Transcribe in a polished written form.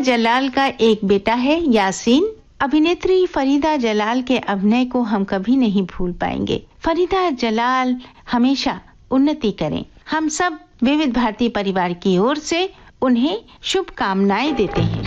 जलाल का एक बेटा है, यासीन। अभिनेत्री फरीदा जलाल के अभिनय को हम कभी नहीं भूल पाएंगे। फरीदा जलाल हमेशा उन्नति करें। हम सब विविध भारती परिवार की ओर से उन्हें शुभकामनाएं देते हैं।